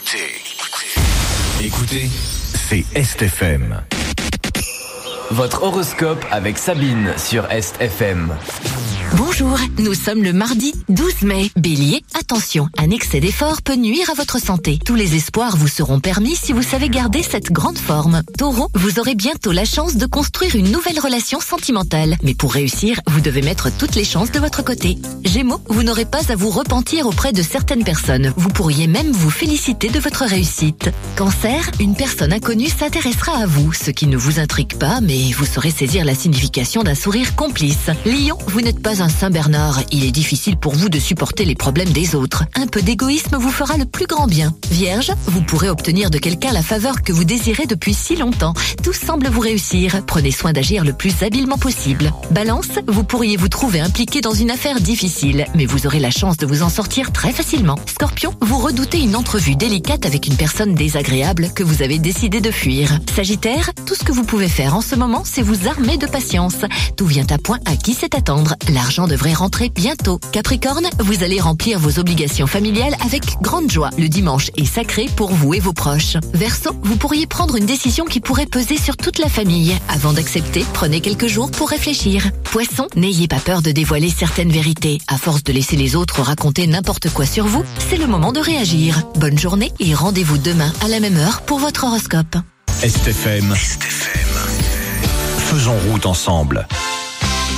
Écoutez, c'est Est FM. Votre horoscope avec Sabine sur Est FM. Bonjour, nous sommes le mardi 12 mai. Bélier, attention, un excès d'effort peut nuire à votre santé. Tous les espoirs vous seront permis si vous savez garder cette grande forme. Taureau, vous aurez bientôt la chance de construire une nouvelle relation sentimentale. Mais pour réussir, vous devez mettre toutes les chances de votre côté. Gémeaux, vous n'aurez pas à vous repentir auprès de certaines personnes. Vous pourriez même vous féliciter de votre réussite. Cancer, une personne inconnue s'intéressera à vous, ce qui ne vous intrigue pas, mais vous saurez saisir la signification d'un sourire complice. Lion, vous n'êtes pas un Saint-Bernard, il est difficile pour vous de supporter les problèmes des autres. Un peu d'égoïsme vous fera le plus grand bien. Vierge, vous pourrez obtenir de quelqu'un la faveur que vous désirez depuis si longtemps. Tout semble vous réussir. Prenez soin d'agir le plus habilement possible. Balance, vous pourriez vous trouver impliqué dans une affaire difficile, mais vous aurez la chance de vous en sortir très facilement. Scorpion, vous redoutez une entrevue délicate avec une personne désagréable que vous avez décidé de fuir. Sagittaire, tout ce que vous pouvez faire en ce moment, c'est vous armer de patience. Tout vient à point à qui sait attendre. L'argent devrait rentrer bientôt. Capricorne, vous allez remplir vos obligations familiales avec grande joie. Le dimanche est sacré pour vous et vos proches. Verseau, vous pourriez prendre une décision qui pourrait peser sur toute la famille. Avant d'accepter, prenez quelques jours pour réfléchir. Poisson, n'ayez pas peur de dévoiler certaines vérités. À force de laisser les autres raconter n'importe quoi sur vous, c'est le moment de réagir. Bonne journée et rendez-vous demain à la même heure pour votre horoscope. Est FM. Faisons route ensemble.